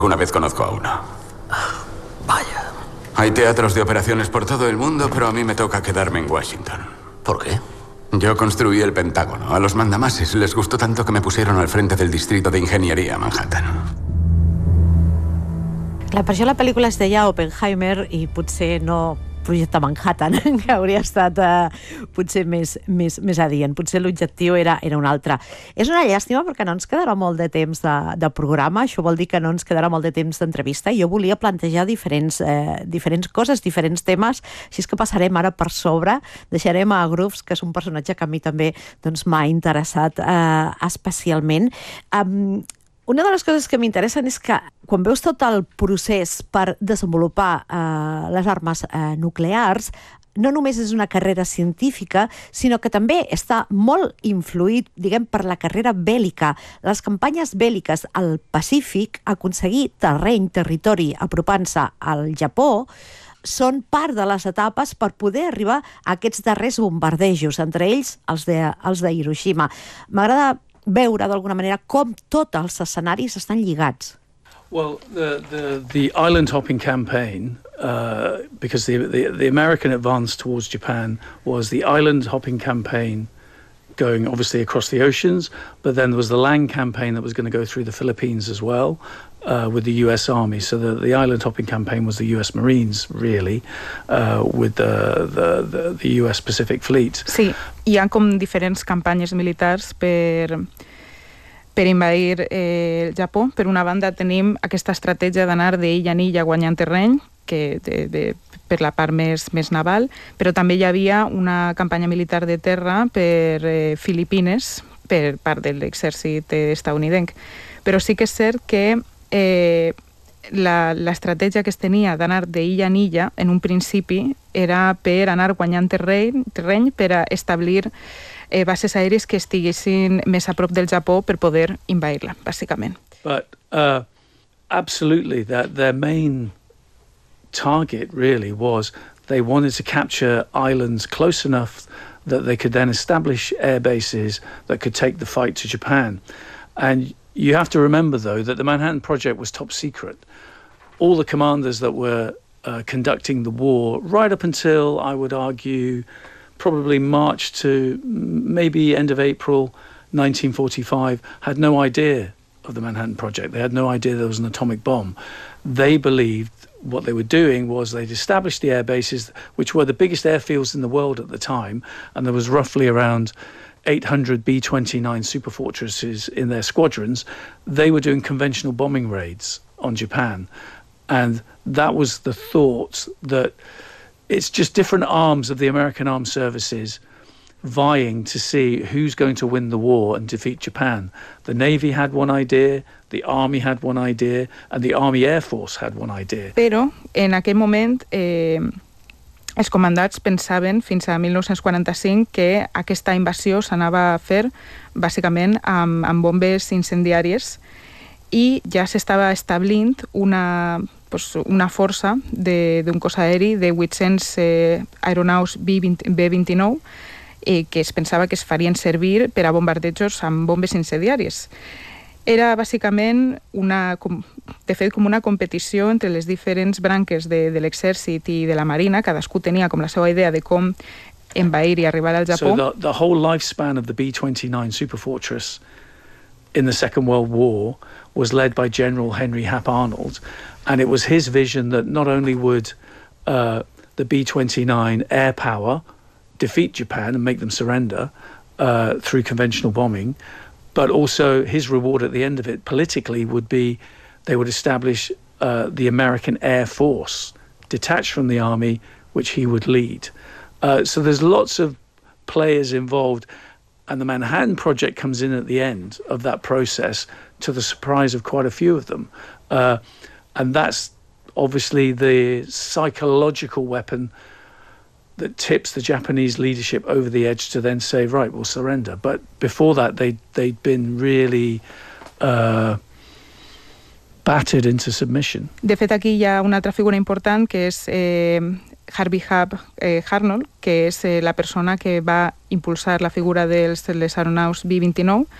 Una vez conozco a uno. Vaya. Hay teatros de operaciones por todo el mundo, pero a mí me toca quedarme en Washington. ¿Por qué? Yo construí el Pentágono. A los mandamases les gustó tanto que me pusieron al frente del distrito de ingenieria a Manhattan. Clar, per això la pel·lícula es deia Oppenheimer i potser no Projecte Manhattan, que hauria estat potser més adient. Potser l'objectiu era un altre. És una llàstima perquè no ens quedarà molt de temps de programa, això vol dir que no ens quedarà molt de temps d'entrevista, i jo volia plantejar diferents coses, diferents temes, així és que passarem ara per sobre, deixarem a Groves, que és un personatge que a mi també m'ha interessat especialment. Una de les coses que m'interessen és que quan veus tot el procés per desenvolupar les armes nuclears, no només és una carrera científica, sinó que també està molt influït, diguem, per la carrera bèl·lica. Les campanyes bèl·liques al Pacífic, aconseguir territori apropant-se al Japó, són part de les etapes per poder arribar a aquests darrers bombardejos, entre ells els de Hiroshima. M'agrada veure d'alguna manera com tots els escenaris estan lligats. Well, the island hopping campaign, because the American advance towards Japan was the island hopping campaign going obviously across the oceans, but then there was the land campaign that was going to go through the Philippines as well, with the US Army. So the island hopping campaign was the US Marines, really, with the US Pacific Fleet. Sí, hi ha com diferents campanyes militars per invadir el Japó. Per una banda tenim aquesta estratègia d'anar d'illa en illa guanyant terreny, que per la part més naval, però també hi havia una campanya militar de terra per Filipines, per part de l'exèrcit estadounidenc. Però sí que és cert que l'estratègia que es tenia d'anar d'illa en illa, en un principi, era per anar guanyant terreny per a establir bases aèries que estiguessin més a prop del Japó per poder invadir-la, bàsicament. But absolutely, their main target really was they wanted to capture islands close enough that they could then establish air bases that could take the fight to Japan. And you have to remember, though, that the Manhattan Project was top secret. All the commanders that were conducting the war, right up until, I would argue, probably March to maybe end of April 1945, had no idea of the Manhattan Project. They had no idea there was an atomic bomb. They believed what they were doing was they'd established the air bases, which were the biggest airfields in the world at the time, and there was roughly around 800 B-29 superfortresses in their squadrons. They were doing conventional bombing raids on Japan, and that was the thought that it's just different arms of the American Armed Services vying to see who's going to win the war and defeat Japan. The Navy had one idea, the Army had one idea, and the Army Air Force had one idea. Però en aquell moment els comandats pensaven fins a 1945 que aquesta invasió s'anava a fer bàsicament amb bombes incendiàries i ja s'estava establint una força d'un cos aeri de 800 aeronaus B-29 que es pensava que es farien servir per a bombardejos amb bombes incendiàries. Era bàsicament de fet com una competició entre les diferents branques de l'exèrcit i de la marina, cadascú tenia com la seva idea de com envair i arribar al Japó. So the whole lifespan of the B-29 Superfortress in the Second World War was led by General Henry Hap Arnold, and it was his vision that not only would the B-29 air power defeat Japan and make them surrender through conventional bombing, but also his reward at the end of it politically would be they would establish the American Air Force detached from the army, which he would lead. So there's lots of players involved, and the Manhattan Project comes in at the end of that process to the surprise of quite a few of them. And that's obviously the psychological weapon that tips the Japanese leadership over the edge to then say, right, we'll surrender. But before that, they'd been really battered into submission. De fet, aquí hi ha una altra figura important, que és Harvey Hap Arnold, que és la persona que va impulsar la figura de les aeronaus B-29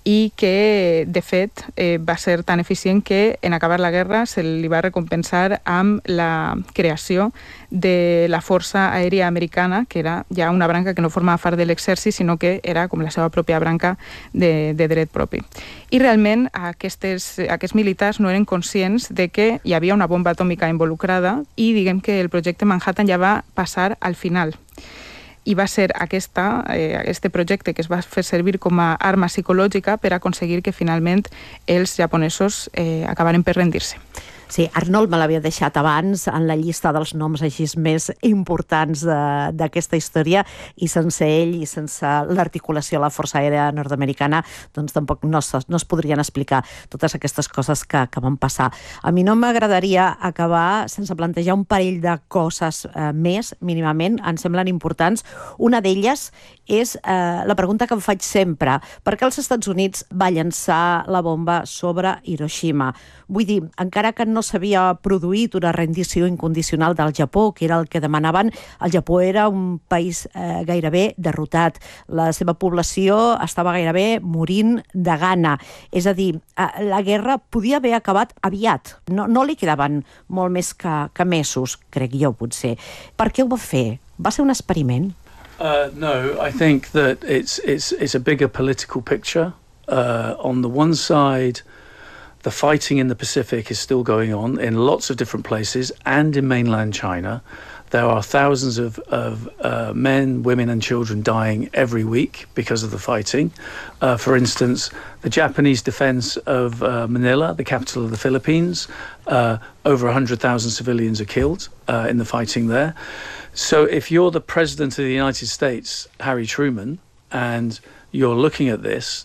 i que, de fet, va ser tan eficient que en acabar la guerra se li va recompensar amb la creació de la Força Aèria Americana, que era ja una branca que no formava part de l'exèrcit, sinó que era com la seva pròpia branca de dret propi. I realment aquests militars no eren conscients de que hi havia una bomba atòmica involucrada i diguem que el projecte Manhattan ja va passar al final. I va ser este projecte que es va fer servir com a arma psicològica per aconseguir que finalment els japonesos acabaren per rendir-se. Sí, Arnold me l'havia deixat abans en la llista dels noms així més importants d'aquesta història i sense ell i sense l'articulació de la Força Aèria Nord-Americana doncs tampoc no es podrien explicar totes aquestes coses que van passar. A mi no m'agradaria acabar sense plantejar un parell de coses més, mínimament, em semblen importants. Una d'elles és la pregunta que em faig sempre. Per què els Estats Units va llançar la bomba sobre Hiroshima? Vull dir, encara que no s'havia produït una rendició incondicional del Japó, que era el que demanaven, el Japó era un país gairebé derrotat. La seva població estava gairebé morint de gana. És a dir, la guerra podia haver acabat aviat. No li quedaven molt més que mesos, crec jo, potser. Per què ho va fer? Va ser un experiment? No, I think that it's a bigger political picture. On the one side, the fighting in the Pacific is still going on in lots of different places and in mainland China. There are thousands of men, women and children dying every week because of the fighting. For instance, the Japanese defense of Manila, the capital of the Philippines, over 100,000 civilians are killed in the fighting there. So if you're the President of the United States, Harry Truman, and you're looking at this,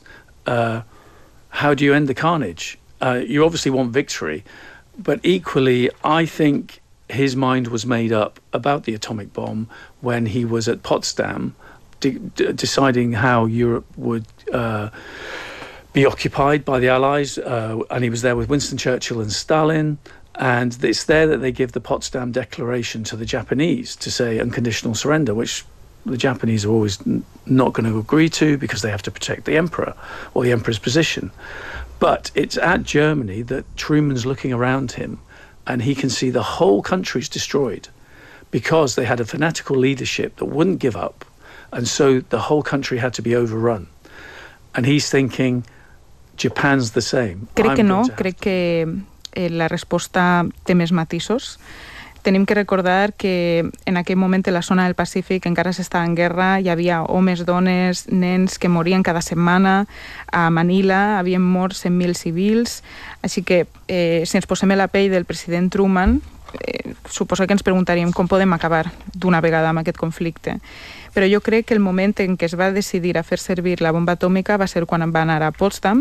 how do you end the carnage? You obviously want victory, but equally, I think his mind was made up about the atomic bomb when he was at Potsdam, deciding how Europe would be occupied by the Allies, and he was there with Winston Churchill and Stalin, and it's there that they give the Potsdam Declaration to the Japanese to say unconditional surrender, which the Japanese are always not going to agree to because they have to protect the emperor or the emperor's position. But it's at Germany that Truman's looking around him and he can see the whole country's destroyed because they had a fanatical leadership that wouldn't give up, and so the whole country had to be overrun. And he's thinking, Japan's the same. Crec que no, crec que la resposta té més matisos. Tenim que recordar que en aquell moment a la zona del Pacífic encara s'estava en guerra, hi havia homes, dones, nens que morien cada setmana. A Manila havien mort 100.000 civils, així que si ens posem a la pell del president Truman, suposo que ens preguntaríem com podem acabar d'una vegada amb aquest conflicte. Però jo crec que el moment en què es va decidir a fer servir la bomba atòmica va ser quan va anar a Potsdam.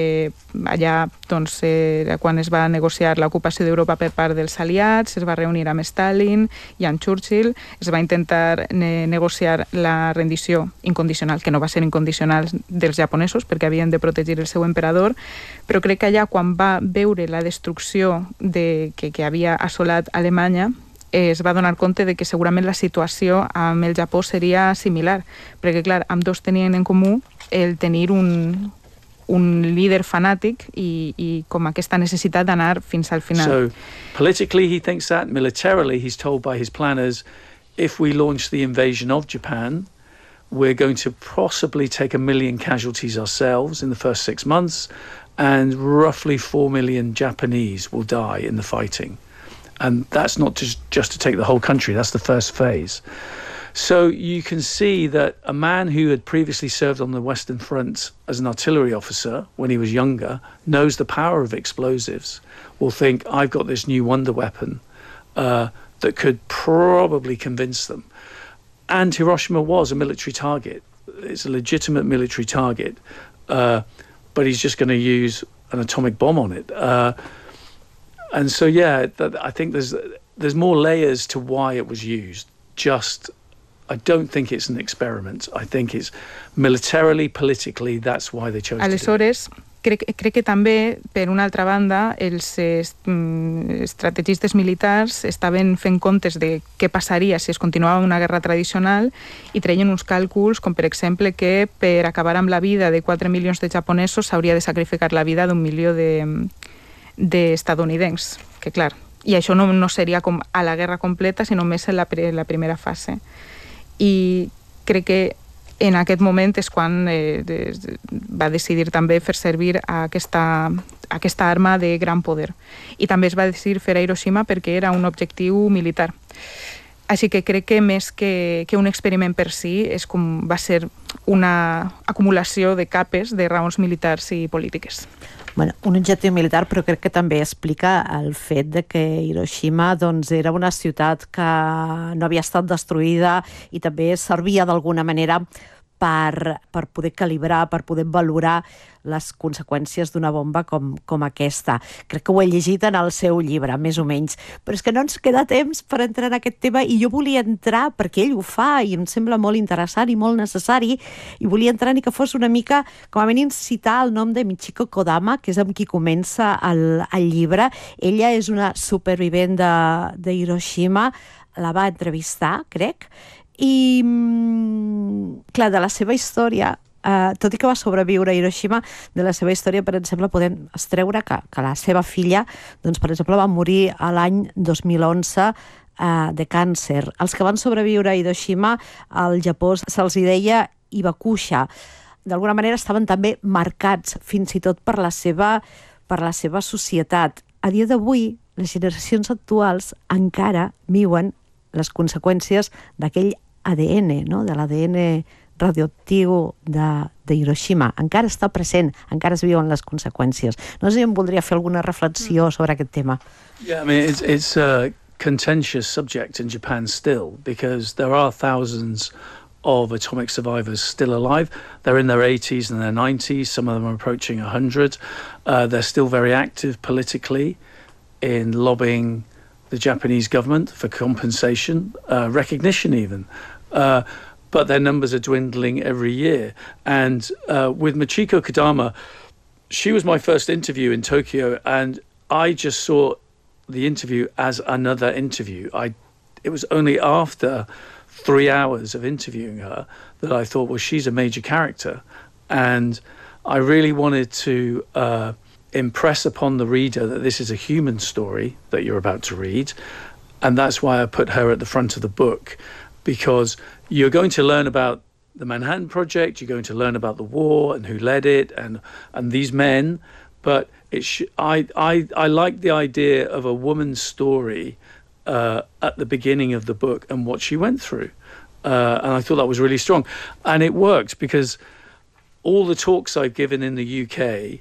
Allà doncs, quan es va negociar l'ocupació d'Europa per part dels aliats, es va reunir amb Stalin i amb Churchill, es va intentar negociar la rendició incondicional, que no va ser incondicional, dels japonesos, perquè havien de protegir el seu emperador, però crec que allà quan va veure la destrucció que havia assolat Alemanya, es va donar compte de que segurament la situació amb el Japó seria similar, perquè, clar, ambdós tenien en comú el tenir un líder fanàtic i com aquesta necessitat d'anar fins al final. So, politically he thinks that, militarily he's told by his planners, if we launch the invasion of Japan, we're going to possibly take 1 million casualties ourselves in the first 6 months, and roughly 4 million Japanese will die in the fighting. And that's not just to take the whole country, that's the first phase. So you can see that a man who had previously served on the Western Front as an artillery officer when he was younger, knows the power of explosives, will think, I've got this new wonder weapon that could probably convince them. And Hiroshima was a military target. It's a legitimate military target, but he's just going to use an atomic bomb on it. And so, yeah, I think there's more layers to why it was used. I don't think it's an experiment. I think it's militarily, politically, that's why they chose to do it. Aleshores, crec que també, per una altra banda, els estrategistes militars estaven fent comptes de què passaria si es continuava una guerra tradicional i treien uns càlculs com, per exemple, que per acabar amb la vida de 4 milions de japonesos s'hauria de sacrificar la vida d'1 milió d'estadounidencs, que clar, i això no seria com a la guerra completa, sinó més en la primera fase. I crec que en aquest moment és quan va decidir també fer servir aquesta arma de gran poder. I també es va decidir fer a Hiroshima perquè era un objectiu militar. Així que crec que més que un experiment per si va ser una acumulació de capes de raons militars i polítiques. Bueno, un objectiu militar, però crec que també explica el fet de que Hiroshima doncs, era una ciutat que no havia estat destruïda i també servia d'alguna manera per poder calibrar, per poder valorar les conseqüències d'una bomba com aquesta. Crec que ho he llegit en el seu llibre, més o menys. Però és que no ens queda temps per entrar en aquest tema i jo volia entrar, perquè ell ho fa i em sembla molt interessant i molt necessari, i volia entrar ni que fos una mica, com a mínim, citar el nom de Michiko Kodama, que és amb qui comença el llibre. Ella és una supervivent de Hiroshima, la va entrevistar, crec, i clar, de la seva història, tot i que va sobreviure a Hiroshima, de la seva història, per exemple, podem extreure que la seva filla, doncs, per exemple, va morir a l'any 2011 de càncer. Els que van sobreviure a Hiroshima, al Japó se'ls deia Ibakusha. D'alguna manera estaven també marcats, fins i tot per la seva societat. A dia d'avui, les generacions actuals encara viuen les conseqüències d'aquell ADN, no? De l'ADN radioactiu de Hiroshima. Encara està present, encara es viuen les conseqüències. No sé si em voldria fer alguna reflexió sobre aquest tema. Yeah, I mean, it's a contentious subject in Japan still, because there are thousands of atomic survivors still alive. They're in their 80s and their 90s. Some of them are approaching 100. They're still very active politically in lobbying the Japanese government for compensation, recognition even. But their numbers are dwindling every year. And with Michiko Kodama, she was my first interview in Tokyo, and I just saw the interview as another interview. It was only after 3 hours of interviewing her that I thought, well, she's a major character. And I really wanted to impress upon the reader that this is a human story that you're about to read. And that's why I put her at the front of the book, because you're going to learn about the Manhattan Project, you're going to learn about the war and who led it and these men, but I like the idea of a woman's story at the beginning of the book and what she went through. And I thought that was really strong. And it worked because all the talks I've given in the UK,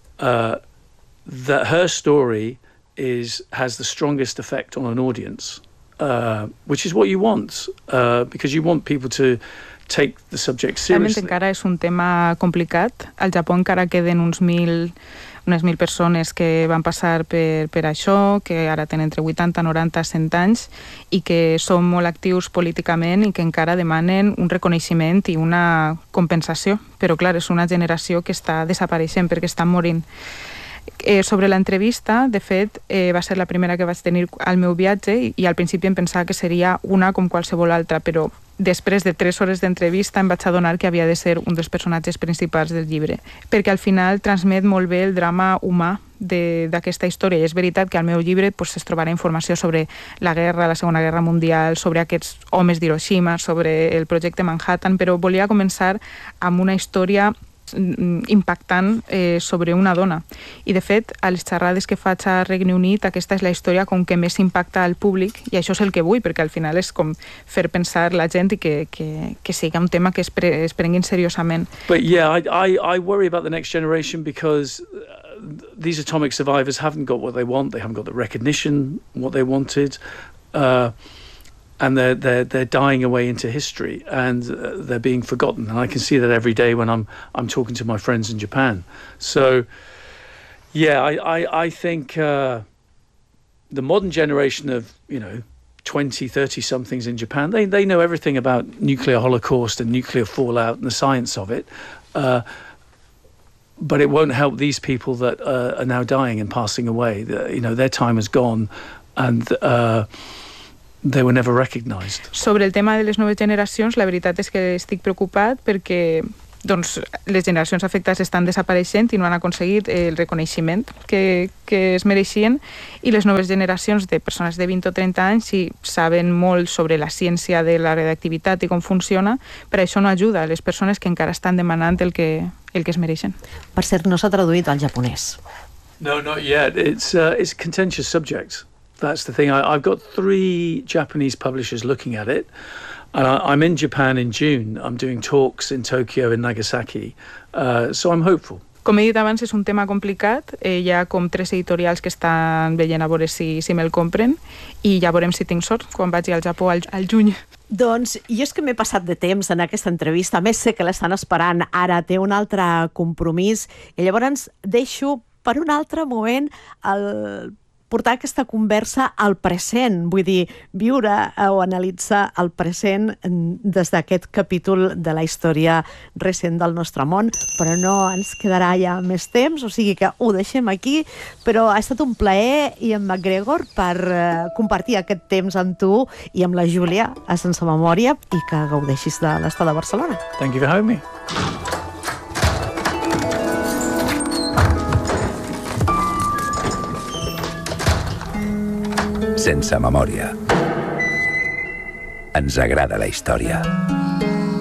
that her story has the strongest effect on an audience, which is what you want, because you want people to take the subject seriously. Realment encara és un tema complicat. Al Japó encara queden unes 1.000 persones que van passar per això, que ara tenen entre 80, 90, 100 anys i que són molt actius políticament i que encara demanen un reconeixement i una compensació. Però clar, és una generació que està desapareixent perquè estan morint. Sobre l'entrevista, de fet, va ser la primera que vaig tenir al meu viatge i al principi em pensava que seria una com qualsevol altra, però després de 3 hores d'entrevista em vaig adonar que havia de ser un dels personatges principals del llibre, perquè al final transmet molt bé el drama humà d'aquesta història. I és veritat que al meu llibre es trobarà informació sobre la guerra, la Segona Guerra Mundial, sobre aquests homes d'Hiroshima, sobre el projecte Manhattan, però volia començar amb una història impactant sobre una dona. I de fet, a les xerrades que faig a Regne Unit, aquesta és la història com que més impacta al públic, i això és el que vull, perquè al final és com fer pensar la gent i que siga un tema que es prenguin seriosament. But yeah, I worry about the next generation because these atomic survivors haven't got what they want, they haven't got the recognition what they wanted, and they're dying away into history, and they're being forgotten. And I can see that every day when I'm talking to my friends in Japan. So, yeah, I think the modern generation of 20, 30 somethings in Japan, they know everything about nuclear holocaust and nuclear fallout and the science of it. but it won't help these people that are now dying and passing away. Their time is gone, and they were never recognized. Sobre el tema de les noves generacions, la veritat és que estic preocupat perquè les generacions afectades estan desapareixent i no han aconseguit el reconeixement que es mereixien, i les noves generacions de persones de 20 o 30 anys sí saben molt sobre la ciència de la radioactivitat i com funciona, però això no ajuda a les persones que encara estan demanant el que es mereixen. Per cert, no s'ha traduït al japonès. No, not yet. It's a contentious subject. That's the thing. I've got 3 Japanese publishers looking at it. And I'm in Japan in June. I'm doing talks in Tokyo and Nagasaki. So I'm hopeful. Com he dit abans, és un tema complicat. Hi ha com 3 editorials que estan veient a veure si me'l compren, i ja veurem si tinc sort quan vagi al Japó al juny. Doncs jo és que m'he passat de temps en aquesta entrevista. A més, sé que l'estan esperant. Ara té un altre compromís. I llavors deixo per un altre moment portar aquesta conversa al present, vull dir, viure o analitzar el present des d'aquest capítol de la història recent del nostre món, però no ens quedarà ja més temps, o sigui que ho deixem aquí, però ha estat un plaer, Ian McGregor, per compartir aquest temps amb tu i amb la Júlia a Sense Memòria, i que gaudeixis de l'estada a Barcelona. Thank you for having me. Sense Memòria. Ens agrada la història.